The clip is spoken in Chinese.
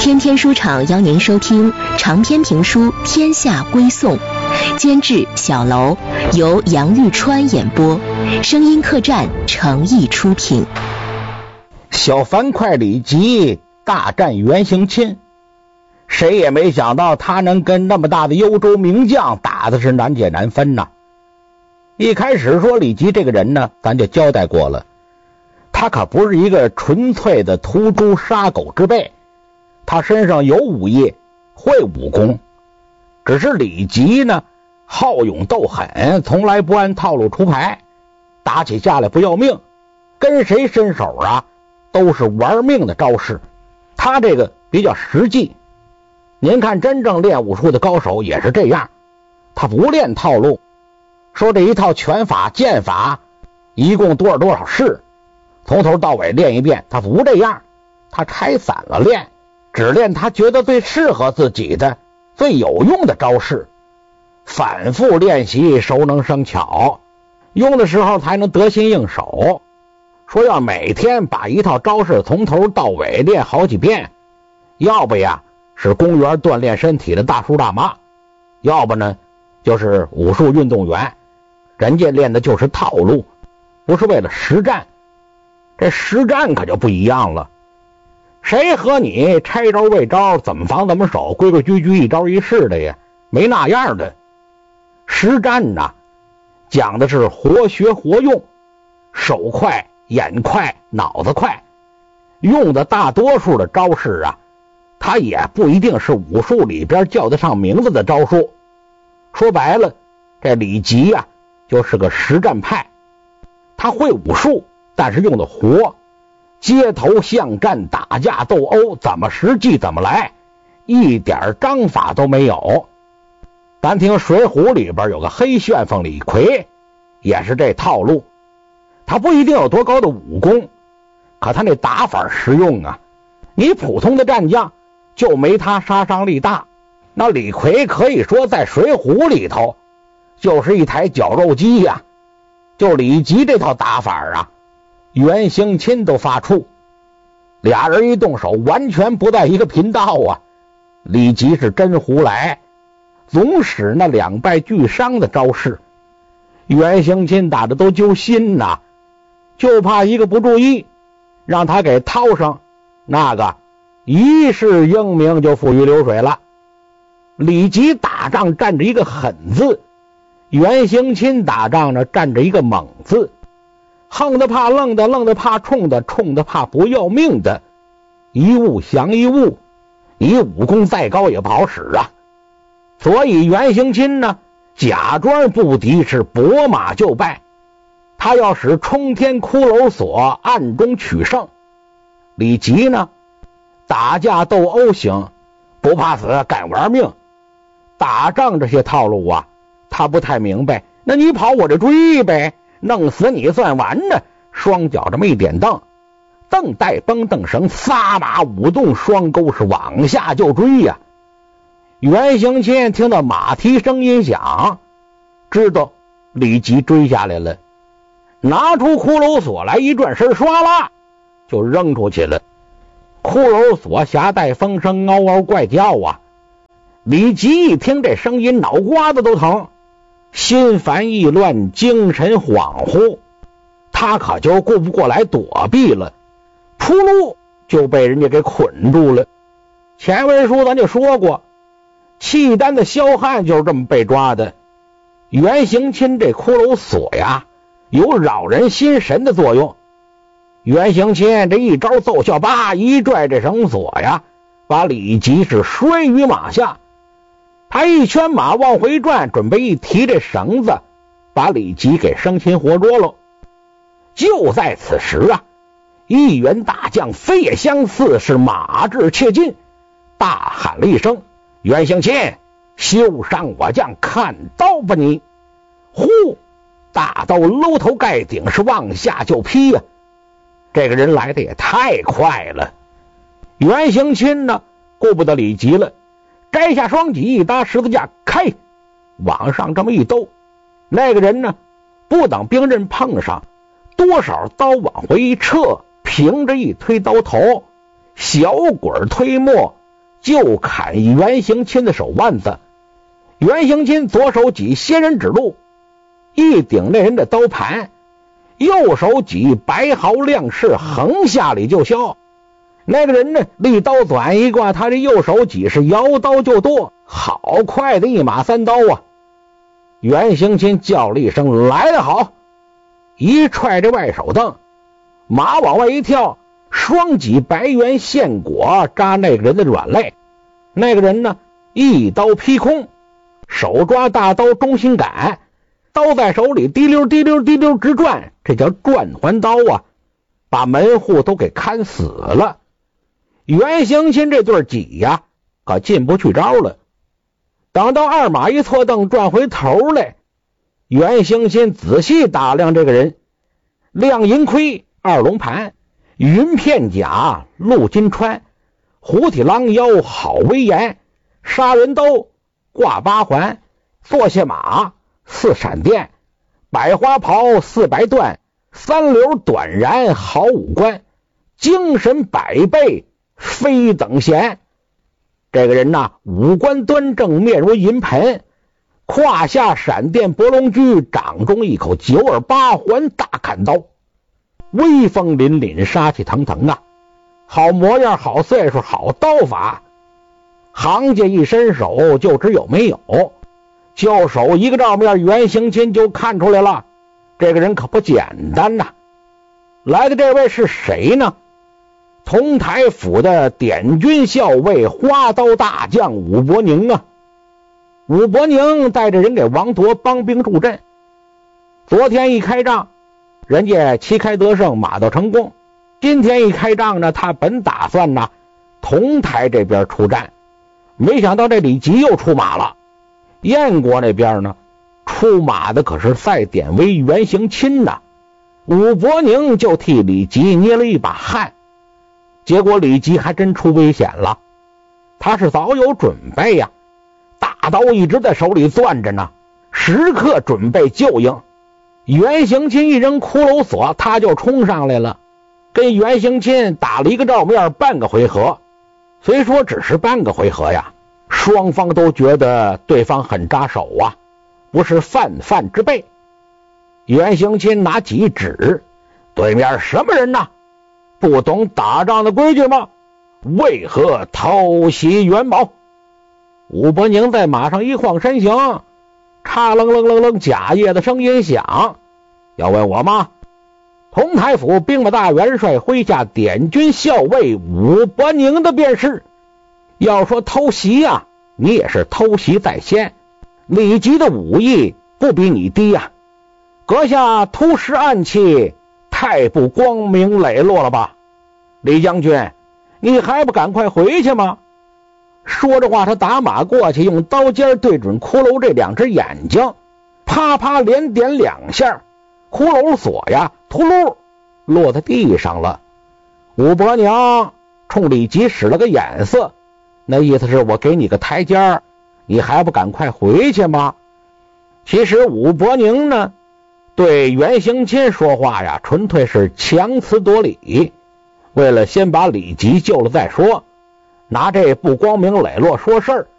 天天书场邀您收听长篇评书《天下归宋》，监制小楼，由杨玉川演播，声音客栈诚意出品。 小樊哙李吉大战袁行钦，谁也没想到他能跟那么大的幽州名将打的是难解难分呐。一开始说李吉这个人呢，咱就交代过了，他可不是一个纯粹的屠猪杀狗之辈，他身上有武艺，会武功，只是李吉呢好勇斗狠，从来不按套路出牌，打起架来不要命，跟谁伸手啊都是玩命的招式，他这个比较实际。您看真正练武术的高手也是这样，他不练套路，说这一套拳法剑法一共多少式，从头到尾练一遍，他不这样，他拆散了练，只练他觉得最适合自己的最有用的招式，反复练习熟能生巧，用的时候才能得心应手。说要每天把一套招式从头到尾练好几遍，要不呀是公园锻炼身体的大叔大妈，要不呢就是武术运动员，人家练的就是套路，不是为了实战。这实战可就不一样了，谁和你拆招为招，怎么防怎么守，规规矩矩一招一式的呀，没那样的。实战呢讲的是活学活用，手快眼快脑子快，用的大多数的招式啊，它也不一定是武术里边叫得上名字的招数。说白了，这李吉啊就是个实战派，他会武术，但是用的活，街头巷战打架斗殴怎么实际怎么来，一点章法都没有。咱听水浒里边有个黑旋风李逵，也是这套路，他不一定有多高的武功，可他那打法实用啊，你普通的战将就没他杀伤力大。那李逵可以说在水浒里头就是一台绞肉机呀，就李吉这套打法啊，袁行钦都发怵，俩人一动手完全不在一个频道啊。李吉是真胡来，总使那两败俱伤的招式，袁行钦打的都揪心呐，就怕一个不注意让他给掏上，那个一世英名就付于流水了。李吉打仗站着一个狠字，袁行钦打仗呢站着一个猛字，横的怕愣的，愣的怕冲的，冲的怕不要命的，一物降一物，你武功再高也不好使啊。所以袁行钦呢假装不敌，是拨马就败，他要使冲天骷髅锁暗中取胜。李吉呢打架斗殴行，不怕死敢玩命，打仗这些套路啊他不太明白，那你跑我这追呗，弄死你算完呢。双脚这么一点蹬，蹬带绷蹬绳，撒马舞动双钩，是往下就追呀。袁行钦听到马蹄声音响，知道李吉追下来了，拿出骷髅锁来，一转身唰啦就扔出去了。骷髅锁夹带风声，嗷嗷怪叫啊。李吉一听这声音，脑瓜子都疼，心烦意乱，精神恍惚，他可就顾不过来躲避了，扑噜就被人家给捆住了。前文书咱就说过，契丹的萧汉就是这么被抓的。袁行钦这骷髅锁呀有扰人心神的作用，袁行钦这一招奏效，叭一拽这绳索呀，把李吉是摔于马下。他一圈马往回转，准备一提这绳子，把李吉给生擒活捉了。就在此时啊，一员大将飞也相似，是马至切近，大喊了一声：袁行钦，休伤我将，看刀吧你！呼，大刀搂头盖顶，是往下就劈呀。这个人来的也太快了，袁行钦呢顾不得李吉了，摘下双戟一搭十字架，开往上这么一兜，那个人呢不等兵刃碰上，多少刀往回一撤，平着一推刀头，小鬼推磨， 就砍袁行钦的手腕子。袁行钦左手挤仙人指路，一顶那人的刀盘，右手挤白毫亮翅，横下里就削。那个人呢，立刀转一挂，他的右手挤是摇刀就剁，好快的一马三刀啊！袁行钦叫了一声来得好，一踹这外手凳，马往外一跳，双戟白猿现果扎那个人的软肋。那个人呢，一刀劈空，手抓大刀中心杆，刀在手里滴溜滴溜滴溜直转，这叫转环刀啊，把门户都给砍死了。袁行钦这对戟呀，可进不去招了。等到二马一错蹬转回头来，袁行钦仔细打量这个人，亮银盔，二龙盘，云片甲，鹿金穿，虎体狼腰，好威严，杀人刀，挂八环，坐下马，四闪电，百花袍，四白缎，三流短髯，好五官，精神百倍，非等闲。这个人呐，五官端正，面如银盆，胯下闪电博龙驹，掌中一口九耳八环大砍刀，威风凛凛，杀气腾腾啊！好模样，好岁数，好刀法。行家一伸手就知有没有，就手一个照面，袁行钦就看出来了，这个人可不简单呐。来的这位是谁呢？同台府的点军校尉，花刀大将武伯宁啊！武伯宁带着人给王铎帮兵助阵，昨天一开仗，人家旗开得胜，马到成功。今天一开仗呢，他本打算呢同台这边出战，没想到这李吉又出马了。燕国那边呢，出马的可是赛典韦袁行钦呐。武伯宁就替李吉捏了一把汗，结果李吉还真出危险了。他是早有准备呀，大刀一直在手里攥着呢，时刻准备救应。袁行钦一扔骷髅锁，他就冲上来了，跟袁行钦打了一个照面，半个回合。虽说只是半个回合呀，双方都觉得对方很扎手啊，不是泛之辈。袁行钦拿起一指，对面什么人呐？不懂打仗的规矩吗？为何偷袭元宝？武伯宁在马上一晃身形，嚓楞楞楞楞，贾叶的声音响。要问我吗？同台府兵马大元帅麾下点军校尉武伯宁的便是。要说偷袭呀，你也是偷袭在先，李吉的武艺不比你低呀，阁下突施暗器，太不光明磊落了吧？李将军，你还不赶快回去吗？说着话，他打马过去，用刀尖对准骷髅这两只眼睛，啪啪连点两下，骷髅锁呀秃噜落在地上了。武伯宁冲李吉使了个眼色，那意思是我给你个台阶，你还不赶快回去吗？其实武伯宁呢，对袁行钦说话呀，纯粹是强词夺理，为了先把李吉救了再说，拿这不光明磊落说事儿，